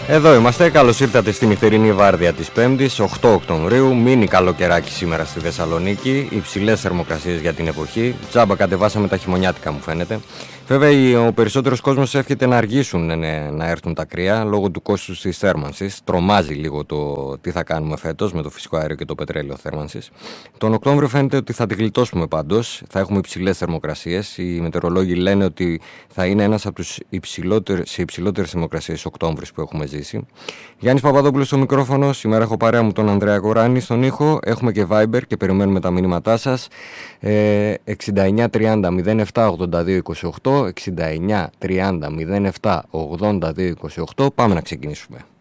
Εδώ είμαστε, καλώς ήρθατε στη νυχτερινή βάρδια της Πέμπτης, 8 Οκτωβρίου. Μίνι καλοκαιράκι σήμερα στη Θεσσαλονίκη, υψηλές θερμοκρασίες για την εποχή. Τζάμπα κατεβάσαμε τα χειμωνιάτικα, μου φαίνεται. Βέβαια, ο περισσότερος κόσμος εύχεται να αργήσουν να έρθουν τα κρύα λόγω του κόστους της θέρμανσης. Τρομάζει λίγο το τι θα κάνουμε φέτος με το φυσικό αέριο και το πετρέλαιο θέρμανσης. Τον Οκτώβριο φαίνεται ότι θα τη γλιτώσουμε πάντως. Θα έχουμε υψηλές θερμοκρασίες. Οι μετεωρολόγοι λένε ότι θα είναι ένας από τους υψηλότερες θερμοκρασίες Οκτώβρης που έχουμε ζήσει. Γιάννης Παπαδόπουλος στο μικρόφωνο. Σήμερα έχω παρέα μου τον Ανδρέα Κοράνη στον ήχο. Έχουμε και Viber και περιμένουμε τα μηνύματά σας. 69 30 07 82 28. 69 30 07 82 28. Πάμε να ξεκινήσουμε.